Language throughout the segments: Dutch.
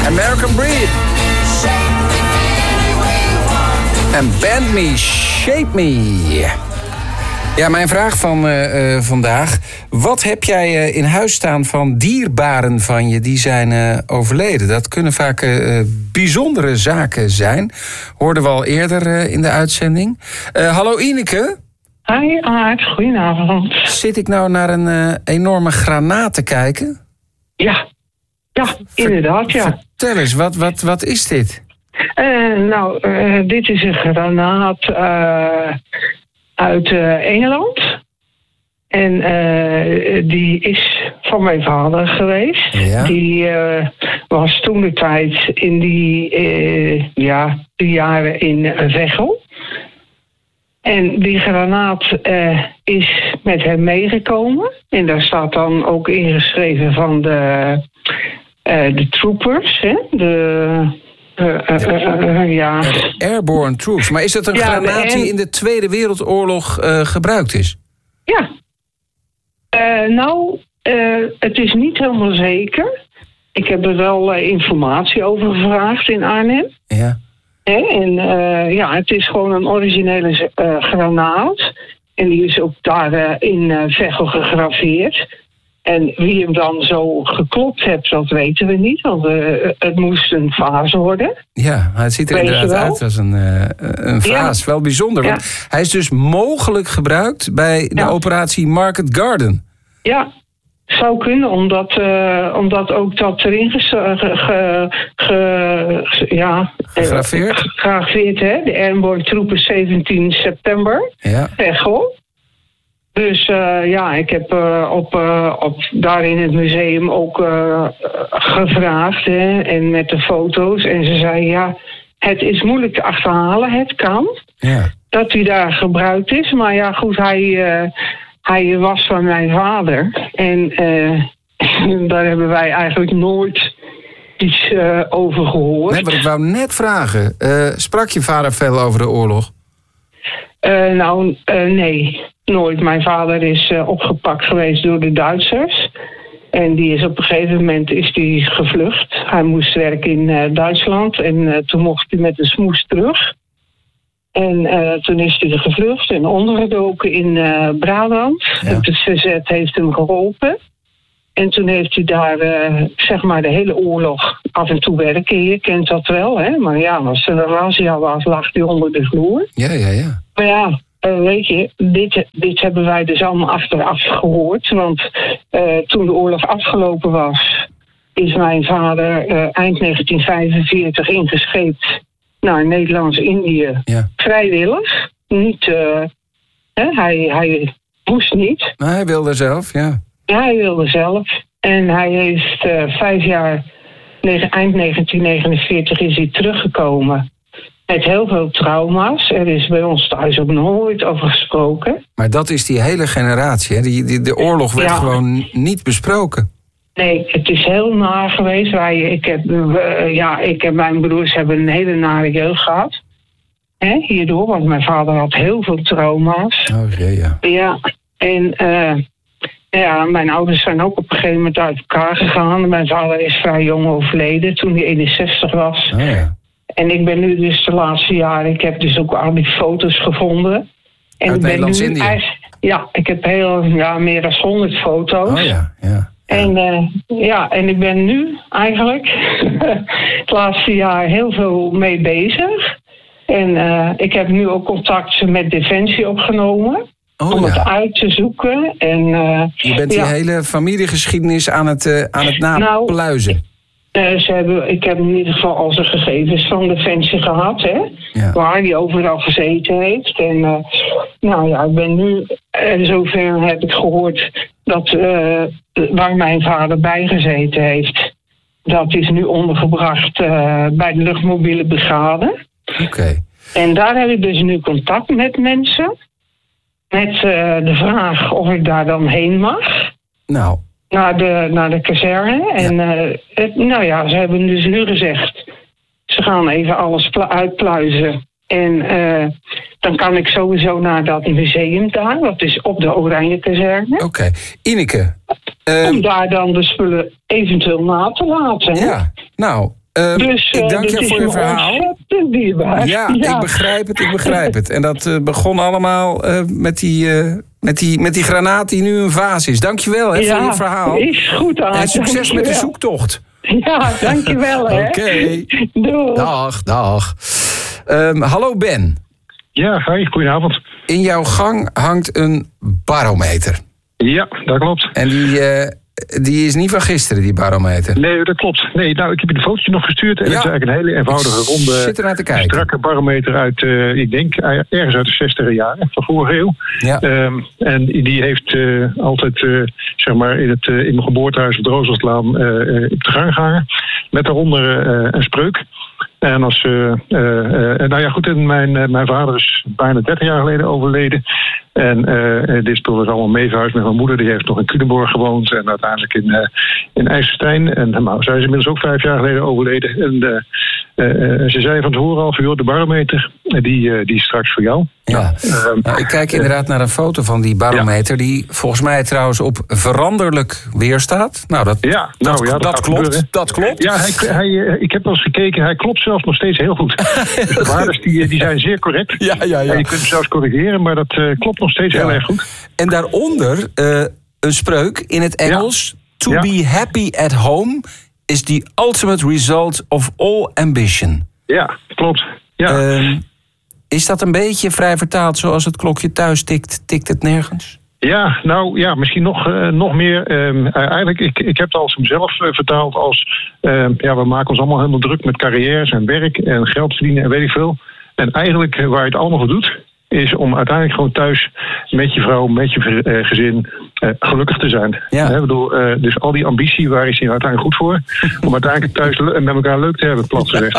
American Breed. En Bend Me, Shape Me. Ja, mijn vraag van vandaag. Wat heb jij in huis staan van dierbaren van je die zijn overleden? Dat kunnen vaak bijzondere zaken zijn. Hoorden we al eerder in de uitzending. Hallo Ineke. Hi Aart, goedenavond. Zit ik nou naar een enorme granaat te kijken? Ja, inderdaad, ja. Vertel eens, wat is dit? Dit is een granaat uit Engeland. En die is van mijn vader geweest. Ja. Die was toen de tijd in die jaren in Veghel. En die granaat is met hem meegekomen. En daar staat dan ook ingeschreven van de troopers, hè? De Airborne Troops. Maar is dat een granaat die in de Tweede Wereldoorlog gebruikt is? Ja. Het is niet helemaal zeker. Ik heb er wel informatie over gevraagd in Arnhem. Ja. Het is gewoon een originele granaat. En die is ook daar in Veghel gegraveerd. En wie hem dan zo geklopt heeft, dat weten we niet. Want het moest een vaas worden. Ja, het ziet er inderdaad uit als een vaas. Ja. Wel bijzonder, want hij is dus mogelijk gebruikt bij de operatie Market Garden. Ja, zou kunnen, omdat ook dat erin gegraveerd, hè? De Airborne Troopers 17 september. Ja. Veghel. Dus ik heb daar in het museum ook gevraagd, hè, en met de foto's. En ze zei, het is moeilijk te achterhalen, het kan. Ja. Dat hij daar gebruikt is. Maar ja, goed, hij was van mijn vader. En daar hebben wij eigenlijk nooit iets over gehoord. Nee, maar ik wou net vragen. Sprak je vader veel over de oorlog? Nee, nooit. Mijn vader is opgepakt geweest door de Duitsers. En die is op een gegeven moment gevlucht. Hij moest werken in Duitsland. En toen mocht hij met een smoes terug. En toen is hij gevlucht en ondergedoken in Brabant. Ja. De CZ heeft hem geholpen. En toen heeft hij daar de hele oorlog af en toe werken. Je kent dat wel, hè? Maar ja, als er een razzia was, lag hij onder de vloer. Ja. Maar ja, weet je, dit hebben wij dus allemaal achteraf gehoord. Want toen de oorlog afgelopen was, is mijn vader eind 1945 ingescheept naar Nederlands-Indië. Ja. Vrijwillig. Niet, hij moest niet. Maar hij wilde zelf, ja. Ja, hij wilde zelf. En hij heeft 5 jaar, eind 1949 is hij teruggekomen. Met heel veel trauma's. Er is bij ons thuis ook nooit over gesproken. Maar dat is die hele generatie, hè? De oorlog werd gewoon niet besproken. Nee, het is heel naar geweest. Ik heb mijn broers hebben een hele nare jeugd gehad. Hierdoor, want mijn vader had heel veel trauma's. Oh jee, ja. Ja, en mijn ouders zijn ook op een gegeven moment uit elkaar gegaan. Mijn vader is vrij jong overleden toen hij 61 was. Oh, ja. En ik ben nu dus de laatste jaren, ik heb dus ook al die foto's gevonden. En uit Nederlands-Indië? Ja, ik heb meer dan 100 foto's. Oh ja. En ik ben nu eigenlijk het laatste jaar heel veel mee bezig. En ik heb nu ook contact met Defensie opgenomen. Om het uit te zoeken. En, je bent die hele familiegeschiedenis aan het napluizen. Ik heb in ieder geval al zijn gegevens van Defensie gehad, hè? Ja. Waar hij overal gezeten heeft. En ik ben nu, zover heb ik gehoord dat waar mijn vader bij gezeten heeft, dat is nu ondergebracht bij de luchtmobiele brigade. Oké. En daar heb ik dus nu contact met mensen. Met de vraag of ik daar dan heen mag. Nou. Naar de kazerne. En ze hebben dus nu gezegd, ze gaan even alles uitpluizen. En dan kan ik sowieso naar dat museum daar. Dat is op de Oranje kazerne. Oké. Ineke. Om daar dan de spullen eventueel na te laten. Ja, nou, Dus ik dank je voor je verhaal. Ontzettend dierbaar. Ja, ik begrijp het. En dat begon allemaal met die granaat die nu een vaas is. Dank je wel voor je verhaal. Is goed aan. En succes met de zoektocht. Ja, dankjewel. Oké. Doei. Dag. Hallo Ben. Ja, hi, goedenavond. In jouw gang hangt een barometer. Ja, dat klopt. En die is niet van gisteren, die barometer. Nee, dat klopt. Nee, nou, ik heb je een fotootje nog gestuurd. En het is eigenlijk een hele eenvoudige, ronde, strakke barometer uit, ik denk, ergens uit de 60e jaren van vorige eeuw. Ja. En die heeft altijd, zeg maar, in mijn geboortehuis op de Rooselslaan op de gang gehangen. Met daaronder een spreuk. En nou ja, goed, mijn vader is bijna 30 jaar geleden overleden. En dit speelde allemaal mee verhuisd met mijn moeder. Die heeft nog in Culemborg gewoond en uiteindelijk in IJsselstein. En zij is inmiddels ook 5 jaar geleden overleden. En ze zei van tevoren al van, joh, de barometer, die is straks voor jou. Ja. Nou, ik kijk inderdaad naar een foto van die barometer, die volgens mij trouwens op veranderlijk weer staat. Nou, dat klopt. Dat klopt. Ja, ik heb wel eens gekeken, hij klopt zelfs nog steeds heel goed. Dus de waardes die zijn zeer correct. Ja. En je kunt hem zelfs corrigeren, maar dat klopt nog steeds heel erg goed. En daaronder een spreuk in het Engels. To be happy at home is the ultimate result of all ambition. Ja, klopt. Ja. Is dat een beetje vrij vertaald zoals het klokje thuis tikt, tikt het nergens? Ja, nou ja, misschien nog meer. Eigenlijk, ik heb het als mezelf vertaald als... we maken ons allemaal helemaal druk met carrières en werk en geld verdienen en weet ik veel. En eigenlijk waar je het allemaal voor doet, is om uiteindelijk gewoon thuis met je vrouw, met je gezin gelukkig te zijn. Ja. Dus al die ambitie, waar is die uiteindelijk goed voor? Om uiteindelijk thuis met elkaar leuk te hebben, plat gezegd.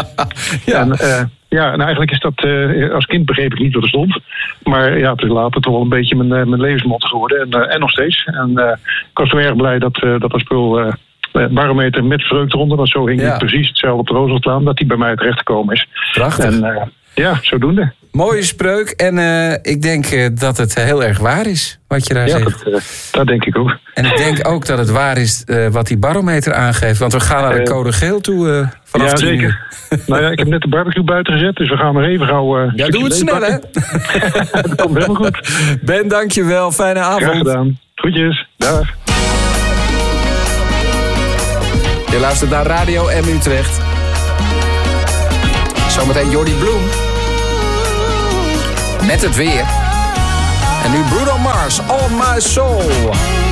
En eigenlijk is dat, als kind begreep ik niet wat er stond. Maar ja, het is later toch wel een beetje mijn levensmotto geworden. En nog steeds. En ik was zo erg blij dat spul... barometer met vreugde eronder, want zo hing hij precies hetzelfde op de Rooselslaan, dat die bij mij terecht gekomen is. Prachtig. En zodoende. Mooie spreuk en ik denk dat het heel erg waar is wat je daar zegt. Dat denk ik ook. En ik denk ook dat het waar is wat die barometer aangeeft, want we gaan naar de code geel toe vanaf 10 uur. Ja, zeker. Nou ja, ik heb net de barbecue buiten gezet, dus we gaan nog even gauw... doe het snel, hè? Dat komt helemaal goed. Ben, dankjewel. Fijne avond. Graag gedaan. Groetjes. Dag. Je luistert naar Radio M Utrecht. Zometeen Jordi Bloem. Met het weer. En nu Bruno Mars, All My Soul.